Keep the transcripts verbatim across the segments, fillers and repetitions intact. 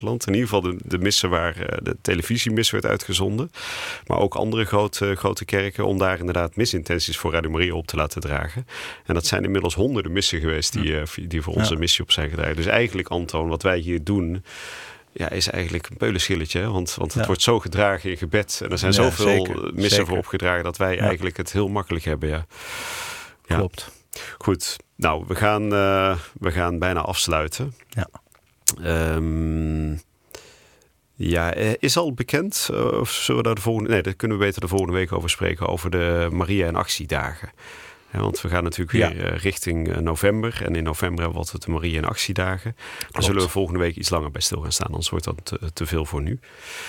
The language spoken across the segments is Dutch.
In ieder geval de, de missen waar uh, de televisiemis werd uitgezonden. Maar ook andere grote, grote kerken om daar inderdaad misintenties voor Radio Maria op te laten dragen. En dat zijn inmiddels honderden missen geweest die, uh, die voor onze ja. missie op zijn gedragen. Dus eigenlijk, Antoon, wat wij hier doen, ja, is eigenlijk een peulenschilletje. Hè? Want, want het ja. wordt zo gedragen in gebed. En er zijn ja, zoveel zeker, missen zeker. voor opgedragen dat wij ja. eigenlijk het heel makkelijk hebben. Ja. Ja. Klopt. Goed, nou, we gaan, uh, we gaan bijna afsluiten. Ja. Um, ja, is al bekend, uh, of zullen we daar de volgende... Nee, daar kunnen we beter de volgende week over spreken, over de Maria en Actiedagen. Ja, want we gaan natuurlijk weer ja. uh, richting uh, november. En in november hebben we altijd de Maria en Actiedagen. Daar Klopt. zullen we volgende week iets langer bij stil gaan staan, anders wordt dat te, te veel voor nu.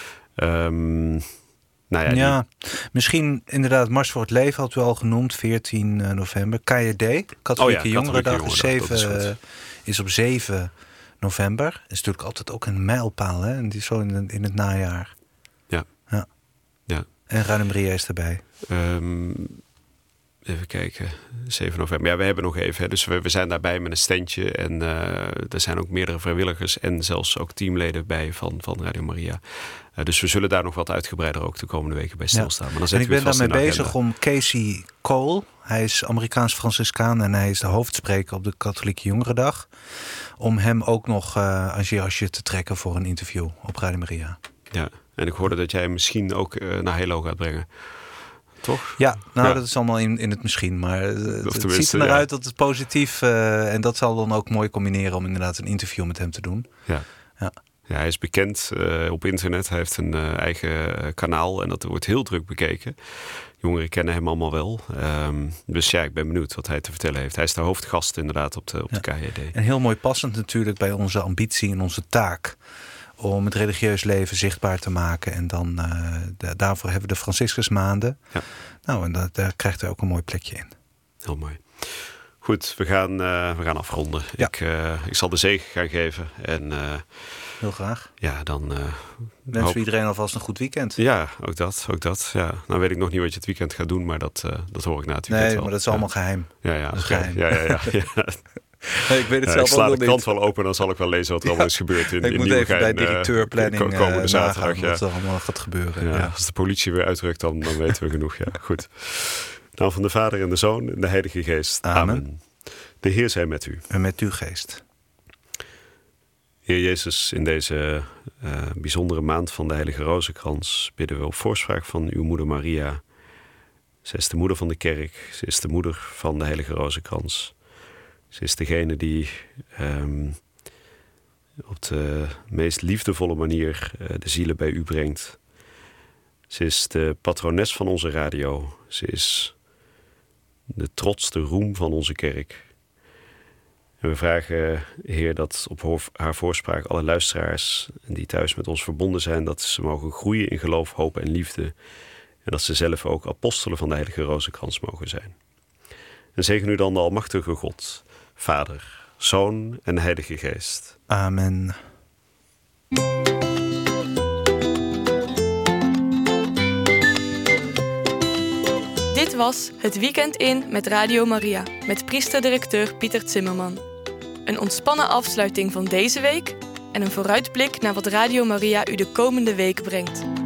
Um, nou ja, ja die... misschien inderdaad Mars voor het Leven had u al genoemd, veertien november. K J D, Katholieke oh ja, Jongerendag, is, zeven, is, is op zeven november. Dat is natuurlijk altijd ook een mijlpaal, hè? En die is zo in, in het najaar. Ja. ja. ja. En Radio Maria is erbij. Um, even kijken, zeven november. Ja, we hebben nog even. Hè. Dus we, we zijn daarbij met een standje. En uh, er zijn ook meerdere vrijwilligers en zelfs ook teamleden bij van, van Radio Maria. Uh, dus we zullen daar nog wat uitgebreider ook de komende weken bij stilstaan. Ja. Maar dan en ik ben daarmee bezig om Casey Cole, hij is Amerikaans Franciscaan en hij is de hoofdspreker op de Katholieke Jongerendag, om hem ook nog uh, als jasje te trekken voor een interview op Radio Maria. Ja, en ik hoorde dat jij hem misschien ook uh, naar Helo gaat brengen. Toch? Ja, nou ja. dat is allemaal in, in het misschien. Maar het, het ziet er naar ja. uit dat het positief... Uh, en dat zal dan ook mooi combineren om inderdaad een interview met hem te doen. Ja, ja. ja hij is bekend uh, op internet. Hij heeft een uh, eigen kanaal en dat wordt heel druk bekeken. Jongeren kennen hem allemaal wel. Um, dus ja, ik ben benieuwd wat hij te vertellen heeft. Hij is de hoofdgast inderdaad op de, op ja. de K J D. En heel mooi passend natuurlijk bij onze ambitie en onze taak om het religieus leven zichtbaar te maken. En dan uh, de, daarvoor hebben we de Franciscusmaanden. Ja. Nou, en dat, daar krijgt hij ook een mooi plekje in. Heel mooi. Goed, we gaan, uh, we gaan afronden. Ja. Ik, uh, ik zal de zegen gaan geven. En, uh, heel graag. Ja, dan... Uh, Wens hoop... iedereen alvast een goed weekend. Ja, ook dat. Ook dat ja. Nou weet ik nog niet wat je het weekend gaat doen, maar dat, uh, dat hoor ik na het weekend Nee, wel. maar dat is ja. allemaal geheim. Ja, ja. Dat is geheim. Ja, ja, ja. ja. Nee, ik weet het ja, zelf ik sla ook de krant wel open, dan zal ik wel lezen wat er ja, allemaal is gebeurd in, ik in moet Nieuwegein. Even bij directeur planning uh, komende zaterdag. Ja. Wat Ja. er allemaal gaat gebeuren. Ja, ja. Als de politie weer uitrukt, dan, dan weten we genoeg. Ja, goed. Nou, van de Vader en de Zoon en de Heilige Geest. Amen. Amen. De Heer zij met u. En met uw geest. Heer Jezus, in deze uh, bijzondere maand van de Heilige Rozenkrans bidden we op voorspraak van uw moeder Maria. Zij is de moeder van de kerk. Ze is de moeder van de Heilige Rozenkrans. Ze is degene die um, op de meest liefdevolle manier uh, de zielen bij u brengt. Ze is de patrones van onze radio. Ze is de trots, de roem van onze kerk. En we vragen, Heer, dat op haar voorspraak alle luisteraars die thuis met ons verbonden zijn, dat ze mogen groeien in geloof, hoop en liefde. En dat ze zelf ook apostelen van de Heilige Rozenkrans mogen zijn. En zegen u dan de almachtige God, Vader, Zoon en Heilige Geest. Amen. Dit was Het Weekend in met Radio Maria, met priester-directeur Pieter Zimmerman. Een ontspannen afsluiting van deze week en een vooruitblik naar wat Radio Maria u de komende week brengt.